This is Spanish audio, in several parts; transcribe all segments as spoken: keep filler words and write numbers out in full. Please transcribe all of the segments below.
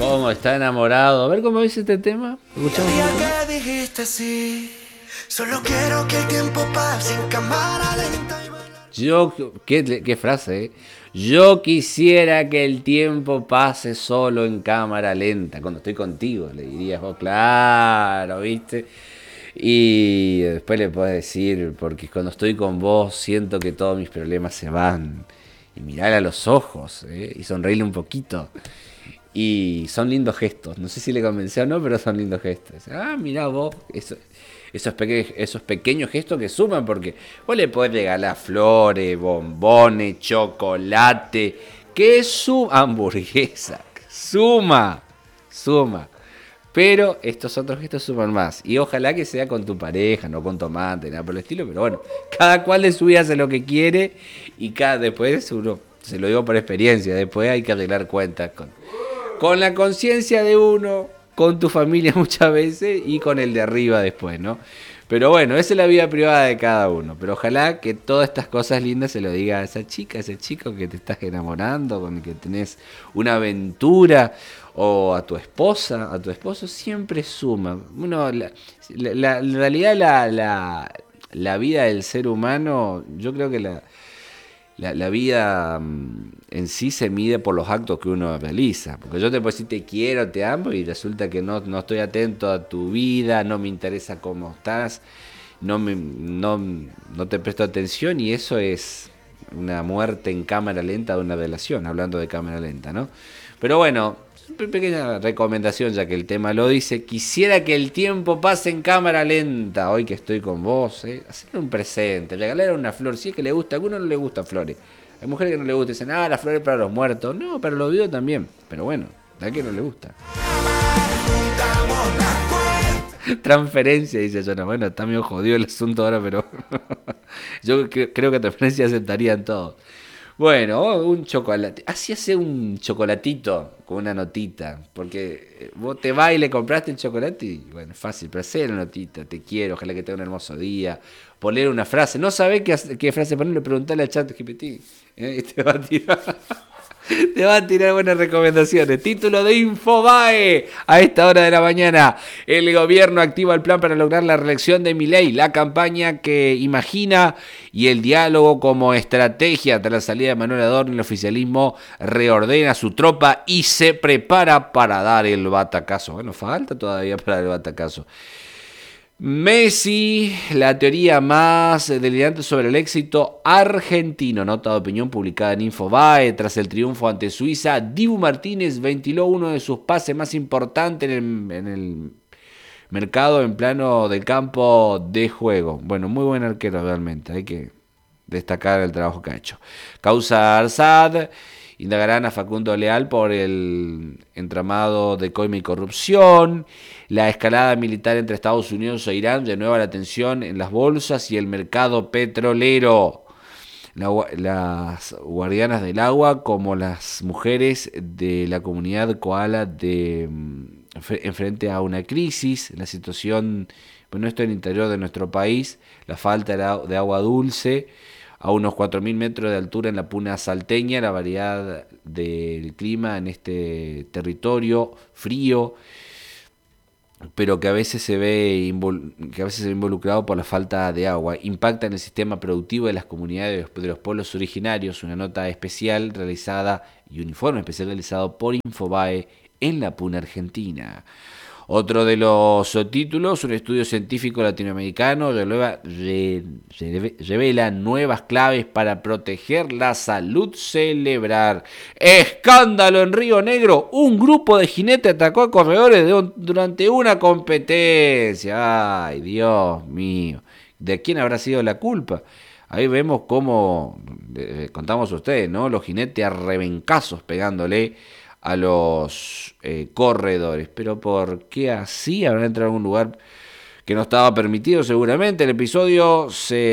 ¿Cómo está enamorado? A ver cómo dice este tema. Escuchamos. El día que dijiste sí, solo quiero que el tiempo pase en cámara lenta y bailar. Yo, qué, qué frase, ¿eh? Yo quisiera que el tiempo pase solo en cámara lenta. Cuando estoy contigo, le dirías vos, claro, ¿viste? Y después le podés decir, porque cuando estoy con vos siento que todos mis problemas se van. Y mirarle a los ojos, ¿eh? Y sonreírle un poquito. Y son lindos gestos. No sé si le convenció o no, pero son lindos gestos. Ah, mirá vos. Eso, esos, peque- esos pequeños gestos que suman, porque vos le podés regalar flores, bombones, chocolate. Que suma. Hamburguesa. Suma. Suma. Pero estos otros gestos suman más. Y ojalá que sea con tu pareja, no con tu amante, nada por el estilo. Pero bueno, cada cual de su vida hace lo que quiere. Y cada después uno, se lo digo por experiencia, después hay que arreglar cuentas con, con la conciencia de uno, con tu familia muchas veces y con el de arriba después, ¿no? Pero bueno, esa es la vida privada de cada uno. Pero ojalá que todas estas cosas lindas se lo diga a esa chica, a ese chico que te estás enamorando, con el que tenés una aventura, o a tu esposa, a tu esposo, siempre suma. Uno, la, la, la- en realidad la, la, la vida del ser humano, yo creo que la, la, la vida mm, en sí se mide por los actos que uno realiza. Porque yo te puedo decir te quiero, te amo, y resulta que no, no estoy atento a tu vida, no me interesa cómo estás, no, me, no, no te presto atención, y eso es una muerte en cámara lenta de una relación, hablando de cámara lenta, ¿no? Pero bueno, pequeña recomendación, ya que el tema lo dice. Quisiera que el tiempo pase en cámara lenta. Hoy que estoy con vos, ¿eh? Hacerle un presente, regalar una flor. Si es que le gusta, a algunos no le gustan flores. Hay mujeres que no le gustan, dicen, ah, las flores para los muertos. No, para los vivos también. Pero bueno, a que no le gusta. Transferencia, dice Jonah. Bueno, está medio jodido el asunto ahora, pero yo cre- creo que transferencia aceptarían todos. Bueno, oh, un chocolate. Así hace un chocolatito con una notita. Porque vos te vas y le compraste el chocolate y bueno, es fácil, pero hacer una notita. Te quiero, ojalá que tenga un hermoso día. Poner una frase. No sabés qué, hace- qué frase ponerle, preguntale al chat G P T. ¿eh? Y te va a tirar. Te va a tirar buenas recomendaciones. Título de Infobae. A esta hora de la mañana, el gobierno activa el plan para lograr la reelección de Milei. La campaña que imagina y el diálogo como estrategia. Tras la salida de Manuel Adorno, el oficialismo reordena su tropa y se prepara para dar el batacazo. Bueno, falta todavía para dar el batacazo. Messi, la teoría más delirante sobre el éxito argentino. Nota de opinión publicada en Infobae. Tras el triunfo ante Suiza, Dibu Martínez ventiló uno de sus pases más importantes en el, en el mercado en plano del campo de juego. Bueno, muy buen arquero realmente. Hay que destacar el trabajo que ha hecho. Causa Arsad. Indagarán a Facundo Leal por el entramado de coima y corrupción. La escalada militar entre Estados Unidos e Irán renueva la tensión en las bolsas y el mercado petrolero. La, las guardianas del agua, como las mujeres de la comunidad koala, de, en frente a una crisis. La situación, bueno, esto en el interior de nuestro país, la falta de agua dulce. A unos cuatro mil metros de altura en la puna salteña, la variedad del clima en este territorio frío, pero que a veces se ve que a veces se ve involucrado por la falta de agua, impacta en el sistema productivo de las comunidades de los pueblos originarios. Una nota especial realizada y un informe especial realizado por Infobae en la Puna Argentina. Otro de los títulos, un estudio científico latinoamericano revela, re, re, revela nuevas claves para proteger la salud cerebral. Escándalo en Río Negro, un grupo de jinetes atacó a corredores de un, durante una competencia. Ay, Dios mío, ¿de quién habrá sido la culpa? Ahí vemos cómo, eh, contamos a ustedes, ¿no? Los jinetes a rebencazos pegándole a los eh, corredores. Pero ¿por qué así? Habrán entrado en un lugar que no estaba permitido seguramente. El episodio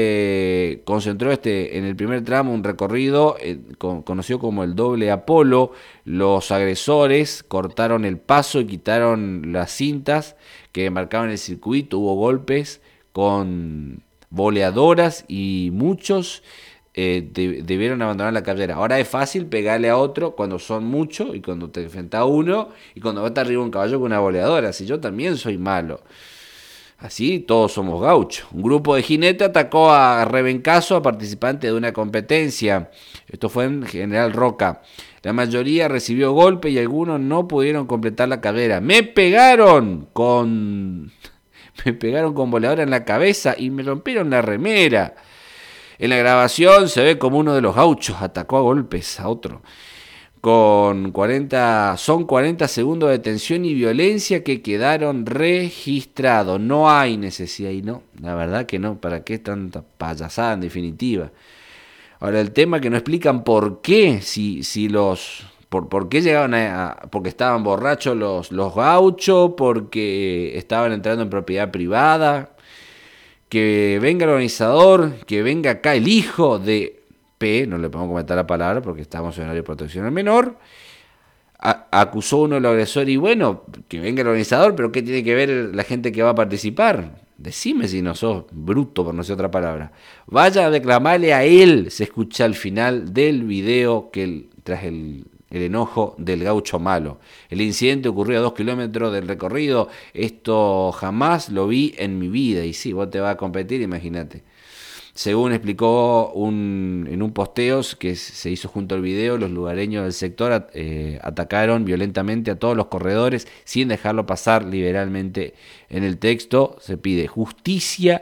se concentró este en el primer tramo, un recorrido eh, con, conocido como el doble Apolo. Los agresores cortaron el paso y quitaron las cintas que marcaban el circuito. Hubo golpes con boleadoras y muchos eh, de, debieron abandonar la carrera. Ahora es fácil pegarle a otro cuando son muchos y cuando te enfrentas a uno y cuando vas arriba un caballo con una boleadora. Si yo también soy malo. Así todos somos gauchos. Un grupo de jinetes atacó a rebencazo a participantes de una competencia. Esto fue en General Roca. La mayoría recibió golpe y algunos no pudieron completar la carrera. Me pegaron con... Me pegaron con voladora en la cabeza y me rompieron la remera. En la grabación se ve como uno de los gauchos atacó a golpes a otro. Con cuarenta, son cuarenta segundos de tensión y violencia que quedaron registrados. No hay necesidad, y no, la verdad que no. ¿Para qué tanta payasada en definitiva? Ahora el tema que no explican por qué, si, si los... Por, ¿Por qué llegaban a, a...? Porque estaban borrachos los, los gauchos, porque estaban entrando en propiedad privada. Que venga el organizador, que venga acá el hijo de P, no le podemos comentar la palabra porque estamos en horario de protección al menor, a, acusó uno del agresor y bueno, que venga el organizador, pero ¿qué tiene que ver la gente que va a participar? Decime si no sos bruto, por no sé otra palabra. Vaya a reclamarle a él, se escucha al final del video que el, tras el... el enojo del gaucho malo. El incidente ocurrió a dos kilómetros del recorrido. Esto jamás lo vi en mi vida. Y sí, vos te vas a competir, imagínate. Según explicó un, en un posteo que se hizo junto al video, los lugareños del sector eh, atacaron violentamente a todos los corredores sin dejarlo pasar liberalmente. En el texto se pide justicia.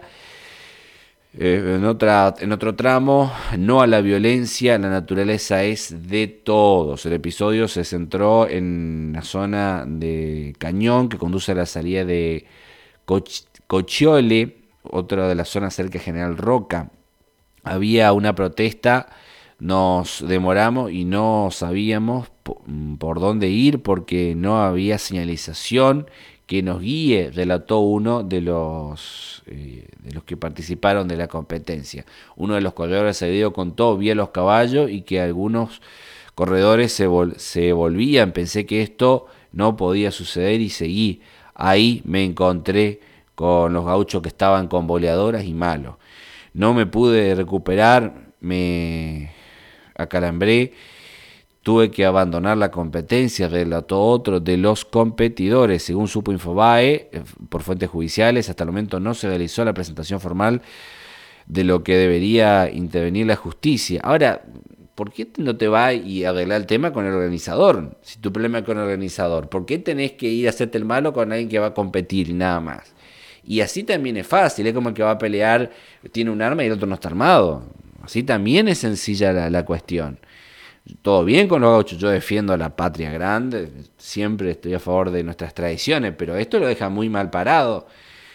Eh, en, otra, en otro tramo, no a la violencia, la naturaleza es de todos. El episodio se centró en la zona de Cañón, que conduce a la salida de Coch- Cochiole, otra de las zonas cerca de General Roca. Había una protesta, nos demoramos y no sabíamos por, por dónde ir porque no había señalización que nos guíe, relató uno de los eh, de los que participaron de la competencia. Uno de los corredores de video contó, vi a los caballos y que algunos corredores se, vol- se volvían. Pensé que esto no podía suceder y seguí. Ahí me encontré con los gauchos que estaban con boleadoras y malos. No me pude recuperar, me acalambré. Tuve que abandonar la competencia, relató otro de los competidores. Según supo Infobae, por fuentes judiciales, hasta el momento no se realizó la presentación formal de lo que debería intervenir la justicia. Ahora, ¿por qué no te vas y arreglar el tema con el organizador? Si tu problema es con el organizador, ¿por qué tenés que ir a hacerte el malo con alguien que va a competir y nada más? Y así también es fácil, es como el que va a pelear, tiene un arma y el otro no está armado. Así también es sencilla la, la cuestión. Todo bien con los gauchos, yo defiendo a la patria grande, siempre estoy a favor de nuestras tradiciones, pero esto lo deja muy mal parado,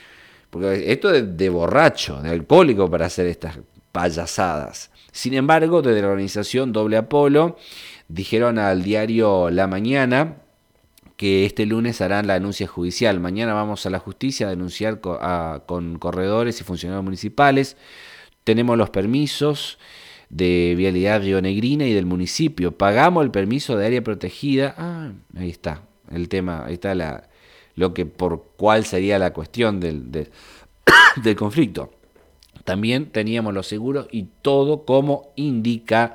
porque esto es de borracho, de alcohólico para hacer estas payasadas. Sin embargo, desde la organización Doble Apolo dijeron al diario La Mañana que este lunes harán la denuncia judicial. Mañana vamos a la justicia a denunciar co- a, con corredores y funcionarios municipales. Tenemos los permisos de Vialidad Rionegrina y del municipio. Pagamos el permiso de área protegida. Ah, ahí está el tema, ahí está la, lo que por cuál sería la cuestión del, del, del conflicto. También teníamos los seguros y todo como indica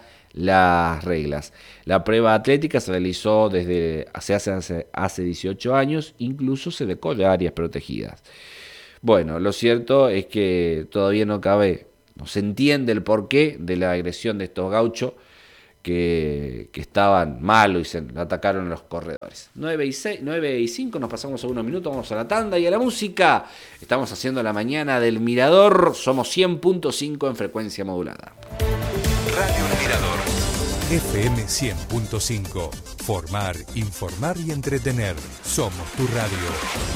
las reglas. La prueba atlética se realizó desde hace, hace, hace dieciocho años, incluso se recorre áreas protegidas. Bueno, lo cierto es que todavía no cabe, no se entiende el porqué de la agresión de estos gauchos que, que estaban malos y se atacaron a los corredores. nueve y cinco, nos pasamos a unos minutos, vamos a la tanda y a la música. Estamos haciendo la mañana del Mirador, somos cien punto cinco en frecuencia modulada. Radio El Mirador. F M cien punto cinco. Formar, informar y entretener. Somos tu radio.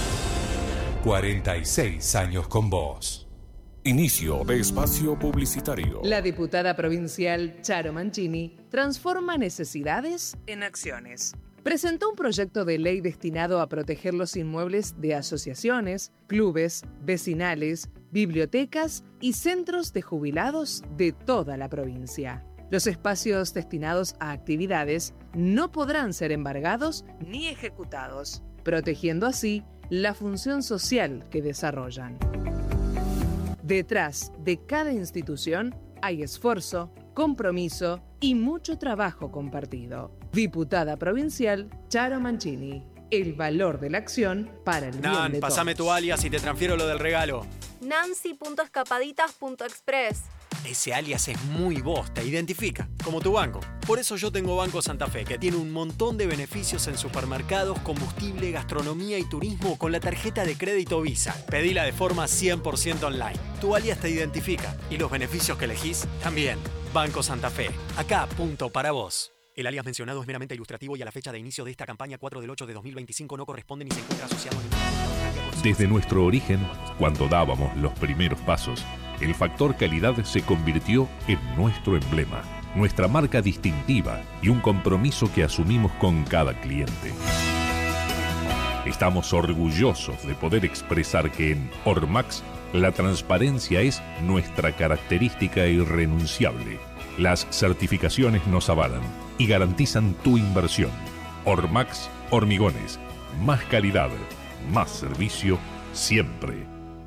cuarenta y seis años con vos. Inicio de espacio publicitario. La diputada provincial Charo Mancini transforma necesidades en acciones. Presentó un proyecto de ley destinado a proteger los inmuebles de asociaciones, clubes, vecinales, bibliotecas y centros de jubilados de toda la provincia. Los espacios destinados a actividades no podrán ser embargados ni ejecutados, protegiendo así la función social que desarrollan. Detrás de cada institución hay esfuerzo, compromiso y mucho trabajo compartido. Diputada provincial Charo Mancini. El valor de la acción para el bien Nan, de pasame todos. tu alias y te transfiero lo del regalo. Nancy punto escapaditas punto express. Ese alias es muy vos, te identifica, como tu banco. Por eso yo tengo Banco Santa Fe, que tiene un montón de beneficios en supermercados, combustible, gastronomía y turismo con la tarjeta de crédito Visa. Pedila de forma cien por ciento online. Tu alias te identifica y los beneficios que elegís también. Banco Santa Fe, acá punto para vos. El alias mencionado es meramente ilustrativo y a la fecha de inicio de esta campaña cuatro del ocho de dos mil veinticinco no corresponde ni se encuentra asociado a ningún... Desde nuestro origen, cuando dábamos los primeros pasos, el factor calidad se convirtió en nuestro emblema, nuestra marca distintiva y un compromiso que asumimos con cada cliente. Estamos orgullosos de poder expresar que en Ormax la transparencia es nuestra característica irrenunciable. Las certificaciones nos avalan y garantizan tu inversión. Ormax Hormigones, más calidad, más servicio, siempre.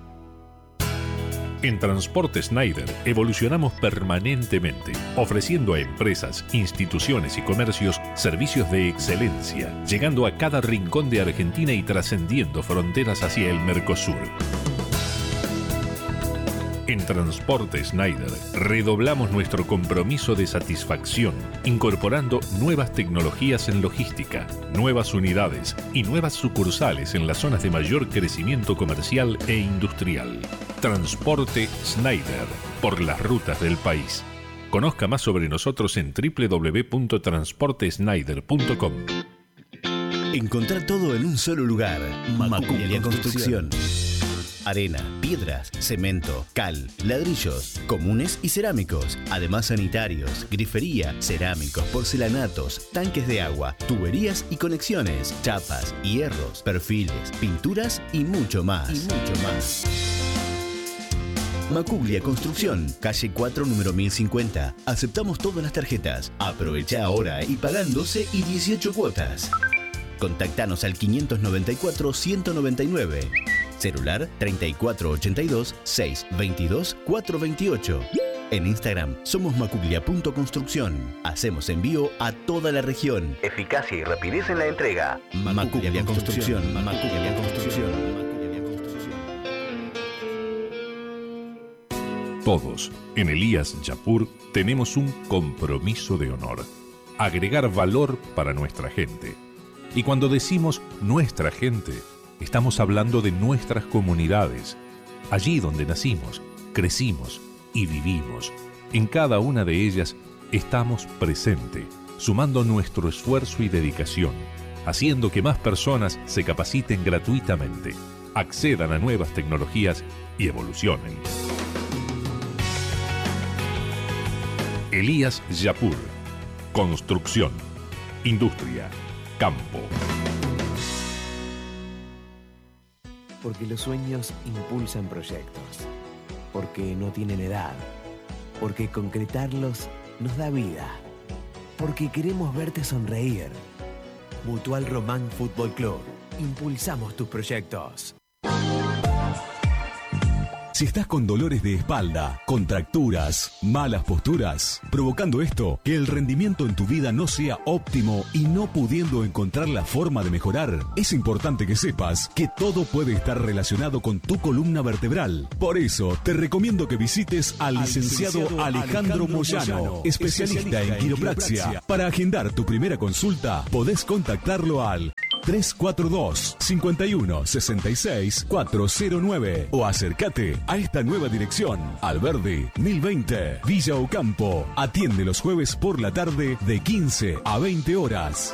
En Transporte Schneider evolucionamos permanentemente, ofreciendo a empresas, instituciones y comercios servicios de excelencia, llegando a cada rincón de Argentina y trascendiendo fronteras hacia el Mercosur. En Transporte Schneider redoblamos nuestro compromiso de satisfacción, incorporando nuevas tecnologías en logística, nuevas unidades y nuevas sucursales en las zonas de mayor crecimiento comercial e industrial. Transporte Schneider, por las rutas del país. Conozca más sobre nosotros en doble u doble u doble u punto transporte schneider punto com. Encontrar todo en un solo lugar. Macuglia Construcción. Arena, piedras, cemento, cal, ladrillos, comunes y cerámicos. Además sanitarios, grifería, cerámicos, porcelanatos, tanques de agua, tuberías y conexiones, chapas, hierros, perfiles, pinturas y mucho más. Y mucho más. Macuglia Construcción, calle cuatro, número mil cincuenta. Aceptamos todas las tarjetas. Aprovecha ahora y pagan doce y dieciocho cuotas. Contactanos al quinientos noventa y cuatro, ciento noventa y nueve. Celular treinta y cuatro ochenta y dos, seiscientos veintidós, cuatrocientos veintiocho. En Instagram somos macuglia punto construcción. Hacemos envío a toda la región. Eficacia y rapidez en la entrega. Macuglia Construcción. Macuglia Construcción. Todos, en Elías Yapur, tenemos un compromiso de honor. Agregar valor para nuestra gente. Y cuando decimos nuestra gente, estamos hablando de nuestras comunidades, allí donde nacimos, crecimos y vivimos. En cada una de ellas estamos presentes, sumando nuestro esfuerzo y dedicación, haciendo que más personas se capaciten gratuitamente, accedan a nuevas tecnologías y evolucionen. Elías Yapur. Construcción, industria, campo. Porque los sueños impulsan proyectos, porque no tienen edad, porque concretarlos nos da vida, porque queremos verte sonreír. Mutual Román Fútbol Club, impulsamos tus proyectos. Si estás con dolores de espalda, contracturas, malas posturas, provocando esto, que el rendimiento en tu vida no sea óptimo y no pudiendo encontrar la forma de mejorar, es importante que sepas que todo puede estar relacionado con tu columna vertebral. Por eso, te recomiendo que visites al, al licenciado, licenciado Alejandro, Alejandro Moyano, Moyano, especialista en quiropraxia. Para agendar tu primera consulta, podés contactarlo al tres cuatro dos, cinco uno, seis seis, cuatro cero nueve o acércate a esta nueva dirección, Alberdi mil veinte, Villa Ocampo. Atiende los jueves por la tarde de quince a veinte horas.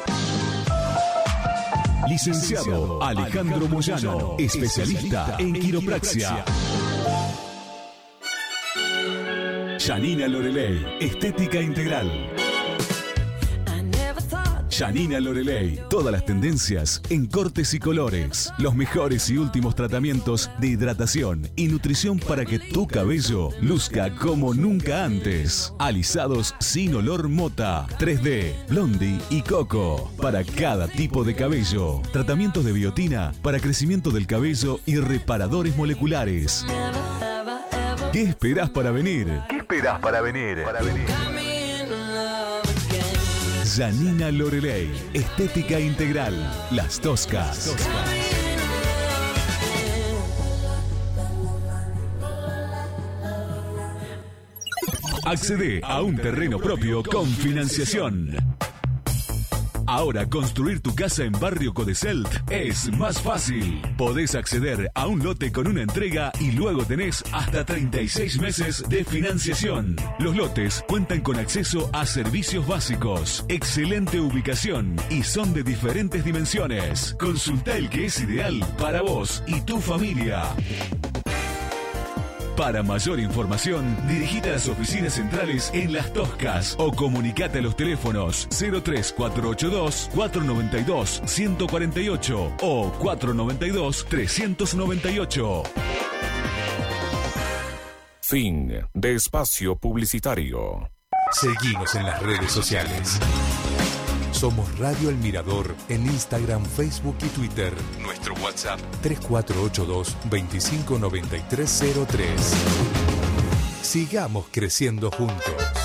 Licenciado Alejandro Moyano, especialista en quiropraxia. Janina Loreley, estética integral. Janina Loreley, todas las tendencias en cortes y colores, los mejores y últimos tratamientos de hidratación y nutrición para que tu cabello luzca como nunca antes. Alisados sin olor mota, tres D, blondie y coco, para cada tipo de cabello. Tratamientos de biotina para crecimiento del cabello y reparadores moleculares. ¿Qué esperás para venir? ¿Qué esperás para venir? Para venir. Janina Loreley, Estética Integral, Las Toscas. Accede a un terreno propio con financiación. Ahora construir tu casa en Barrio Codeselt es más fácil. Podés acceder a un lote con una entrega y luego tenés hasta treinta y seis meses de financiación. Los lotes cuentan con acceso a servicios básicos, excelente ubicación y son de diferentes dimensiones. Consulta el que es ideal para vos y tu familia. Para mayor información, dirigite a las oficinas centrales en Las Toscas o comunicate a los teléfonos cero tres cuatro ocho dos, cuatro nueve dos, uno cuatro ocho o cuatro nueve dos, tres nueve ocho. Fin de espacio publicitario. Seguimos en las redes sociales. Somos Radio El Mirador en Instagram, Facebook y Twitter. Nuestro WhatsApp tres cuatro ocho dos, veinticinco noventa y tres cero tres. Sigamos creciendo juntos.